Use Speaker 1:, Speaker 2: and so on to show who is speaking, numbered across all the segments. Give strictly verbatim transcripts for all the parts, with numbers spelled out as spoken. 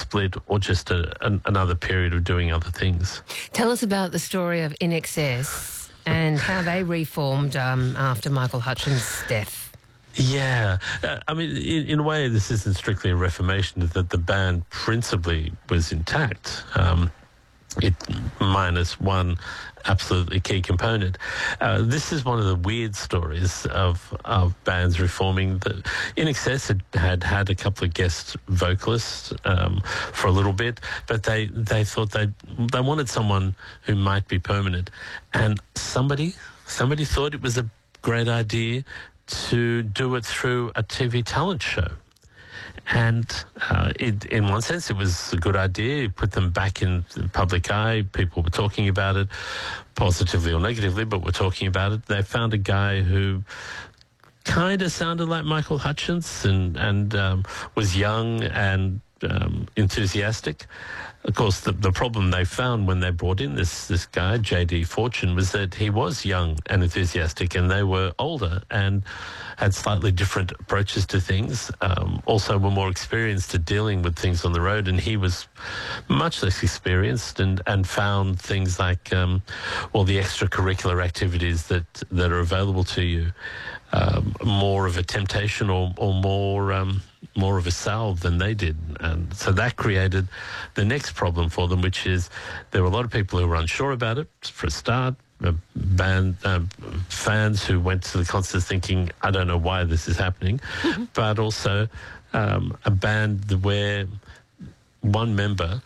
Speaker 1: split or just a, an, another period of doing other things.
Speaker 2: Tell us about the story of In Excess and how they reformed um, after Michael Hutchence' death.
Speaker 1: Yeah. Uh, I mean, in, in a way, this isn't strictly a reformation, that the band principally was intact. Um, it minus one absolutely key component. Uh, this is one of the weird stories of, of bands reforming. The, In Excess had, had had a couple of guest vocalists um, for a little bit, but they, they thought they they wanted someone who might be permanent. And somebody somebody thought it was a great idea to do it through a T V talent show. And uh, it, in one sense, it was a good idea. It put them back in the public eye. People were talking about it, positively or negatively, but were talking about it. They found a guy who kind of sounded like Michael Hutchence and, and um, was young and um, enthusiastic. Of course, the, the problem they found when they brought in this this guy, J D Fortune, was that he was young and enthusiastic, and they were older and had slightly different approaches to things. Um, also, were more experienced at dealing with things on the road, and he was much less experienced, and, and found things like, um, well, the extracurricular activities that that are available to you, um, more of a temptation or or more. Um, more of a salve than they did. And so that created the next problem for them, which is there were a lot of people who were unsure about it. For a start, uh, band uh, fans who went to the concerts thinking, I don't know why this is happening, but also um, a band where one member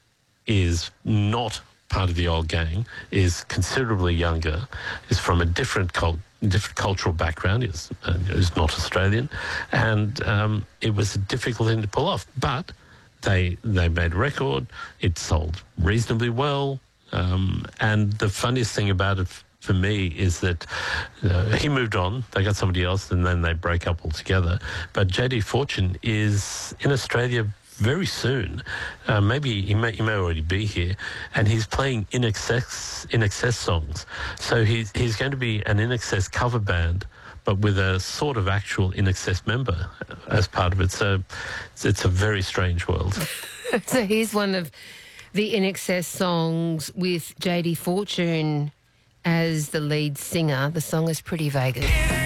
Speaker 1: is not part of the old gang, is considerably younger, is from a different cult, different cultural background, is uh, is not Australian, and um, it was a difficult thing to pull off. But they they made a record. It sold reasonably well, um, and the funniest thing about it for me is that uh, he moved on. They got somebody else, and then they break up altogether. But J D Fortune is in Australia very soon. Uh, maybe he may, he may already be here, and he's playing In Excess, In Excess songs. So he's, he's going to be an In Excess cover band, but with a sort of actual In Excess member as part of it. So it's, it's a very strange world.
Speaker 2: So here's one of the In Excess songs with J D Fortune as the lead singer. The song is Pretty Vegas.